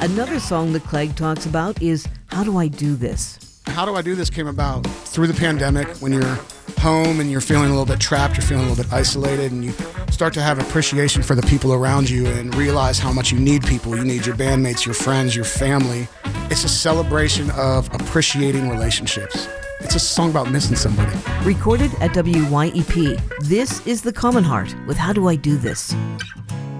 Another song that Clegg talks about is How Do I Do This? How Do I Do This came about through the pandemic when you're home and you're feeling a little bit trapped, you're feeling a little bit isolated, and you start to have appreciation for the people around you and realize how much you need people. You need your bandmates, your friends, your family. It's a celebration of appreciating relationships. It's a song about missing somebody. Recorded at WYEP, this is The Common Heart with How Do I Do This?